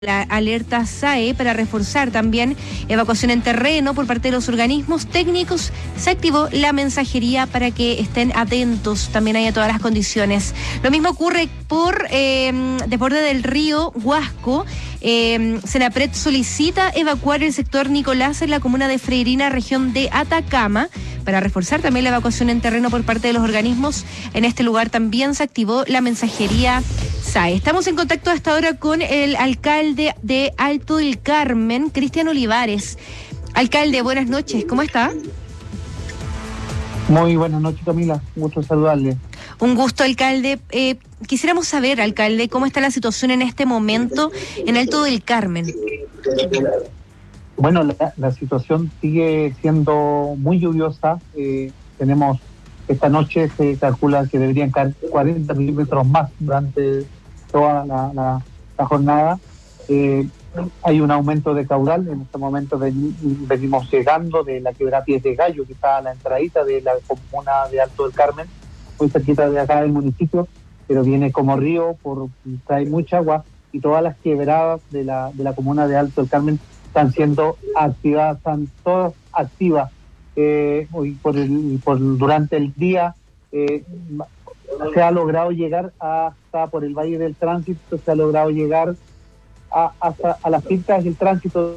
la alerta SAE para reforzar también evacuación en terreno por parte de los organismos técnicos. Se activó la mensajería para que estén atentos también ahí a todas las condiciones. Lo mismo ocurre por desborde del río Huasco. Senapred solicita evacuar el sector Nicolás en la comuna de Freirina, región de Atacama, para reforzar también la evacuación en terreno por parte de los organismos. En este lugar también se activó la mensajería SAE. Estamos en contacto hasta ahora con el alcalde de Alto del Carmen, Cristian Olivares. Alcalde, buenas noches, ¿cómo está? Muy buenas noches, Camila, un gusto saludarle. Un gusto, alcalde. Quisiéramos saber, alcalde, cómo está la situación en este momento en Alto del Carmen. Bueno, la situación sigue siendo muy lluviosa. Tenemos, esta noche se calcula que deberían caer 40 milímetros más durante toda la jornada. Hay un aumento de caudal. En este momento venimos llegando de la quebrada Pies de Gallo, que está a la entradita de la comuna de Alto del Carmen, muy cerquita de acá del municipio, pero viene como río, trae mucha agua, y todas las quebradas de la comuna de Alto del Carmen están siendo activadas, están todas activas. Hoy durante el día se ha logrado llegar hasta por el Valle del Tránsito, se ha logrado llegar hasta a las pistas del tránsito.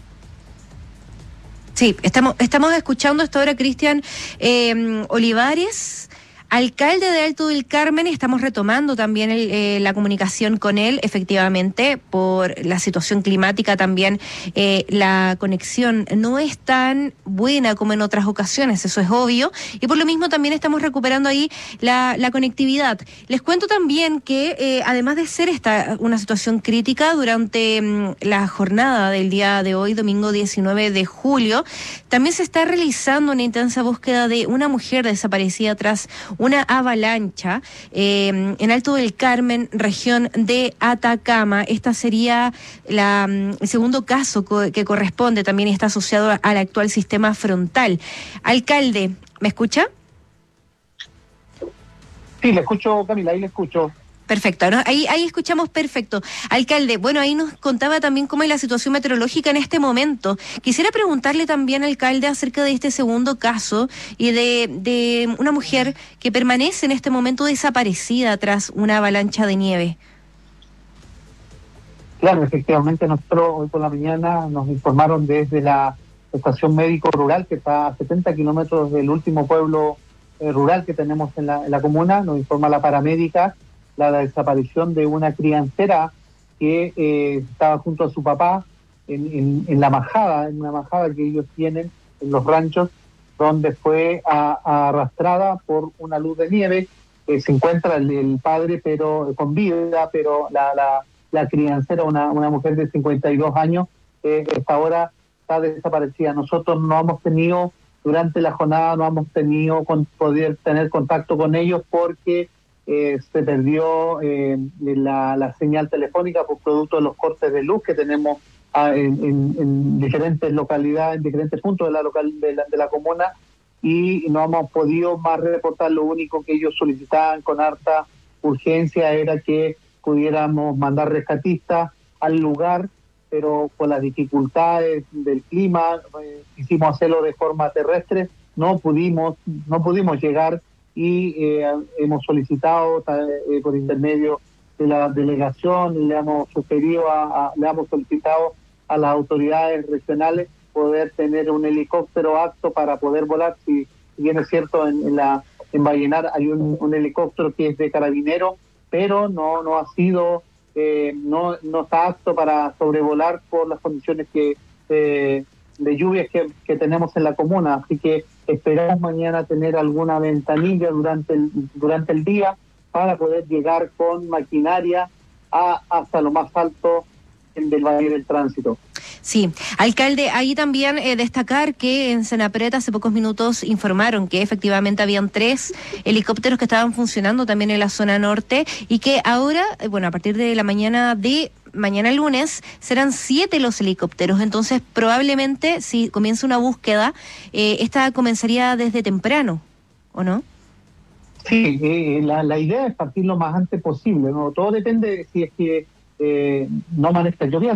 Sí, estamos escuchando hasta ahora Cristian Olivares, alcalde de Alto del Carmen. Estamos retomando también la comunicación con él, efectivamente, por la situación climática también. La conexión no es tan buena como en otras ocasiones, eso es obvio, y por lo mismo también estamos recuperando ahí la conectividad. Les cuento también que además de ser esta una situación crítica durante la jornada del día de hoy, domingo 19 de julio, también se está realizando una intensa búsqueda de una mujer desaparecida tras una avalancha en Alto del Carmen, región de Atacama. Esta sería el segundo caso que corresponde, también está asociado al actual sistema frontal. Alcalde, ¿me escucha? Sí, le escucho, Camila, ahí le escucho. Perfecto, ¿no? Ahí escuchamos perfecto. Alcalde, bueno, ahí nos contaba también cómo es la situación meteorológica en este momento. Quisiera preguntarle también, alcalde, acerca de este segundo caso y de una mujer que permanece en este momento desaparecida tras una avalancha de nieve. Claro, efectivamente, nosotros hoy por la mañana nos informaron desde la estación médico rural, que está a 70 kilómetros del último pueblo rural que tenemos en la comuna. Nos informa la paramédica la desaparición de una criancera que estaba junto a su papá en la majada, en una majada que ellos tienen en los ranchos, donde fue arrastrada por una luz de nieve. Se encuentra el padre pero con vida, pero la criancera, una mujer de 52 años, hasta ahora está desaparecida. Nosotros no hemos tenido, durante la jornada, no hemos tenido poder tener contacto con ellos porque se perdió la señal telefónica por producto de los cortes de luz que tenemos en diferentes localidades, en diferentes puntos de la comuna, y no hemos podido más reportar. Lo único que ellos solicitaban con harta urgencia era que pudiéramos mandar rescatistas al lugar, pero por las dificultades del clima quisimos hacerlo de forma terrestre, no pudimos llegar, y hemos solicitado por intermedio de la delegación, le hemos solicitado a las autoridades regionales poder tener un helicóptero apto para poder volar. Si bien es cierto, en Vallenar hay un helicóptero que es de Carabineros, pero no ha sido, no está apto para sobrevolar por las condiciones de lluvias que tenemos en la comuna. Así que esperamos mañana tener alguna ventanilla durante el día para poder llegar con maquinaria hasta lo más alto del Valle del Tránsito. Sí, alcalde, ahí también destacar que en Senapred hace pocos minutos informaron que efectivamente habían 3 helicópteros que estaban funcionando también en la zona norte, y que ahora, bueno, a partir de la mañana lunes serán 7 los helicópteros. Entonces probablemente si comienza una búsqueda, esta comenzaría desde temprano, ¿o no? Sí, la idea es partir lo más antes posible, ¿no? Todo depende de si es que no amanezca lloviendo.